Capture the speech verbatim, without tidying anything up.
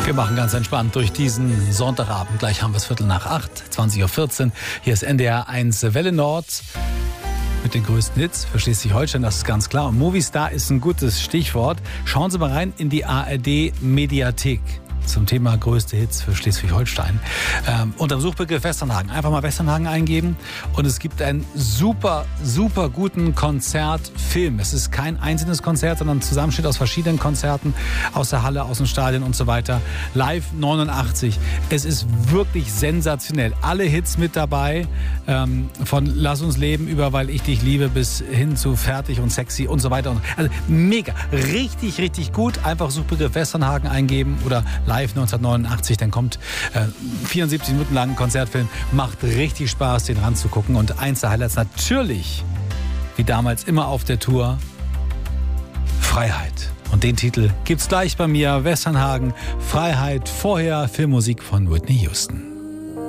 Wir machen ganz entspannt durch diesen Sonntagabend. Gleich haben wir es Viertel nach acht, zwanzig Uhr vierzehn. Hier ist N D R eins Welle Nord mit den größten Hits für Schleswig-Holstein, das ist ganz klar. Und Movistar ist ein gutes Stichwort. Schauen Sie mal rein in die A R D-Mediathek zum Thema größte Hits für Schleswig-Holstein. Ähm, unter dem Suchbegriff Westernhagen. Einfach mal Westernhagen eingeben und es gibt einen super, super guten Konzertfilm. Es ist kein einzelnes Konzert, sondern ein Zusammenschnitt aus verschiedenen Konzerten, aus der Halle, aus dem Stadion und so weiter. Live neunundachtzig. Es ist wirklich sensationell. Alle Hits mit dabei, ähm, von Lass uns leben über Weil ich dich liebe bis hin zu Fertig und Sexy und so weiter. Also mega, richtig, richtig gut. Einfach Suchbegriff Westernhagen eingeben oder Live neunzehnhundertneunundachtzig, dann kommt äh, vierundsiebzig Minuten lang ein Konzertfilm. Macht richtig Spaß, den ranzugucken. Und eins der Highlights natürlich, wie damals immer auf der Tour, Freiheit. Und den Titel gibt's gleich bei mir, Westernhagen, Freiheit, vorher Filmmusik von Whitney Houston.